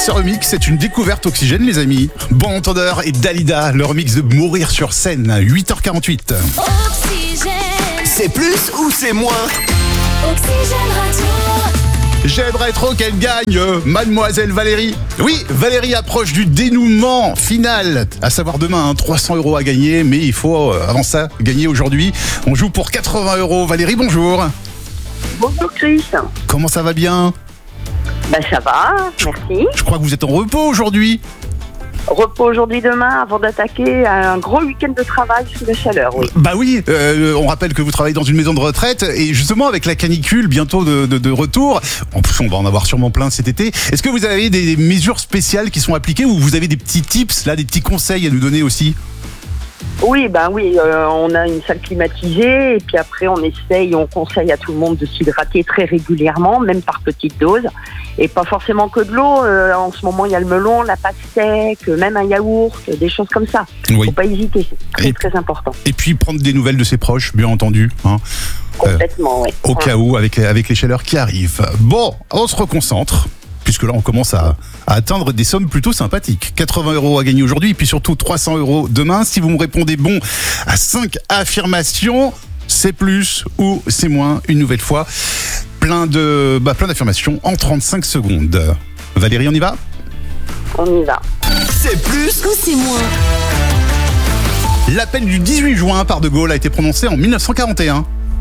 Ce remix, c'est une découverte Oxygène, les amis. Bon entendeur et Dalida, le remix de Mourir sur scène, 8h48. Oxygène. C'est plus ou c'est moins? Oxygène Radio. J'aimerais trop qu'elle gagne, mademoiselle Valérie. Oui, Valérie approche du dénouement final, à savoir demain, 300 € à gagner, mais il faut, avant ça, gagner aujourd'hui. On joue pour 80 €. Valérie, bonjour. Bonjour Chris. Comment ça va bien? Ça va, merci. Je crois que vous êtes en repos aujourd'hui. Repos aujourd'hui, demain, avant d'attaquer un gros week-end de travail sous la chaleur, oui. Bah oui, on rappelle que vous travaillez dans une maison de retraite et justement avec la canicule bientôt de retour, en plus on va en avoir sûrement plein cet été, est-ce que vous avez des mesures spéciales qui sont appliquées ou vous avez des petits tips, là, des petits conseils à nous donner aussi? Oui, on a une salle climatisée et puis après on conseille à tout le monde de s'hydrater très régulièrement, même par petites doses et pas forcément que de l'eau. En ce moment il y a le melon, la pastèque, même un yaourt, des choses comme ça. Oui. Faut pas hésiter, c'est très important. Et puis prendre des nouvelles de ses proches, bien entendu. Hein. Complètement, oui. Au cas où, avec les chaleurs qui arrivent. Bon, on se reconcentre. Puisque là, on commence à atteindre des sommes plutôt sympathiques. 80 € à gagner aujourd'hui, et puis surtout 300 € demain. Si vous me répondez bon à 5 affirmations, c'est plus ou c'est moins, une nouvelle fois. Plein d'affirmations en 35 secondes. Valérie, on y va? On y va. C'est plus Ou c'est moins. L'appel du 18 juin par De Gaulle a été prononcé en 1941.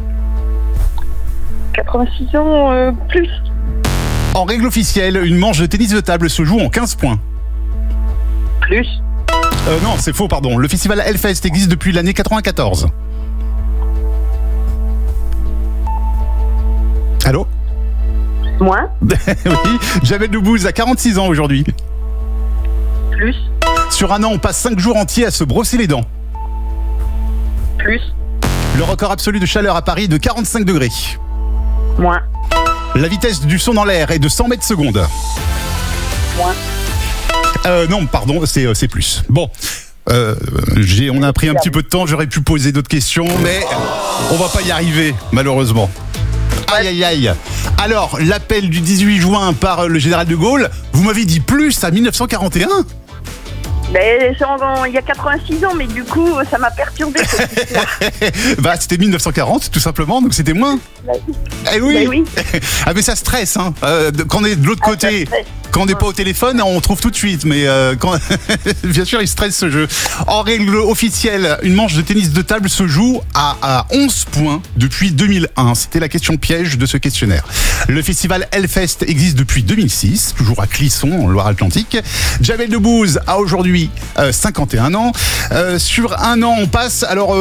86 ans plus. En règle officielle, une manche de tennis de table se joue en 15 points. Plus. Non, c'est faux, pardon. Le festival Hellfest existe depuis l'année 94. Allô? Moins. Oui, Jamel Debbouze a 46 ans aujourd'hui. Plus. Sur un an, on passe 5 jours entiers à se brosser les dents. Plus. Le record absolu de chaleur à Paris est de 45 degrés. Moins. La vitesse du son dans l'air est de 100 mètres secondes. Moins. Non, pardon, c'est plus. Bon, on a pris un petit peu de temps, j'aurais pu poser d'autres questions, mais on va pas y arriver, malheureusement. Aïe, aïe, aïe. Alors, l'appel du 18 juin par le général de Gaulle, vous m'avez dit plus à 1941 ? Il y a 86 ans, mais du coup, ça m'a perturbé cette histoire. C'était 1940, tout simplement, donc c'était moins. Eh oui. Oui. Ah mais ça stresse, hein. Quand on est de l'autre côté, quand on n'est pas au téléphone, on trouve tout de suite. Mais bien sûr, il stresse ce jeu. En règle officielle, une manche de tennis de table se joue à 11 points depuis 2001. C'était la question piège de ce questionnaire. Le festival Hellfest existe depuis 2006, toujours à Clisson, en Loire-Atlantique. Jamel Debbouze a aujourd'hui 51 ans. Sur un an, on passe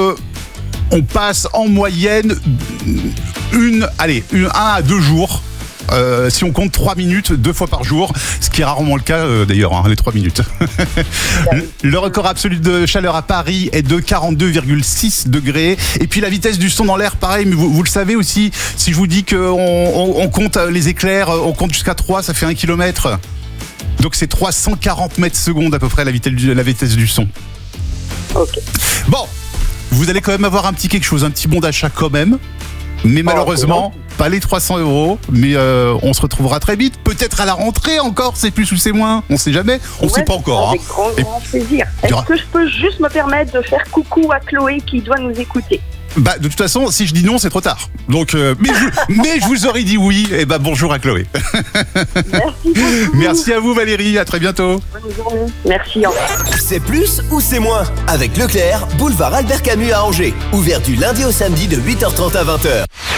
en moyenne 1 à 2 jours. Si on compte 3 minutes 2 fois par jour, ce qui est rarement le cas d'ailleurs, hein, les 3 minutes. Le record absolu de chaleur à Paris est de 42,6 degrés. Et puis la vitesse du son dans l'air, pareil, mais vous le savez aussi, si je vous dis qu'on compte les éclairs, on compte jusqu'à 3, ça fait 1 km. Donc c'est 340 mètres secondes à peu près la vitesse du son. Ok. Bon, vous allez quand même avoir un petit bon d'achat quand même. Mais malheureusement, pas les 300 €. Mais on se retrouvera très vite. Peut-être à la rentrée encore, c'est plus ou c'est moins. On sait jamais. On sait pas encore. Avec grand plaisir. Est-ce que je peux juste me permettre de faire coucou à Chloé qui doit nous écouter? De toute façon, si je dis non, c'est trop tard. Donc, mais je vous aurais dit oui. Et bonjour à Chloé. Merci beaucoup. Merci à vous Valérie. À très bientôt. Bonne journée. Merci. Au revoir. C'est plus ou c'est moins? Avec Leclerc, boulevard Albert Camus à Angers. Ouvert du lundi au samedi de 8h30 à 20h.